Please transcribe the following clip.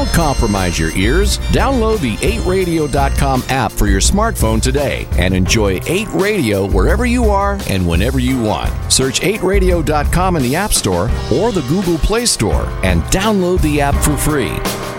won't compromise your ears. Download the 8radio.com app for your smartphone today and enjoy 8 Radio wherever you are and whenever you want. Search 8radio.com in the App Store or the Google Play Store and download the app for free.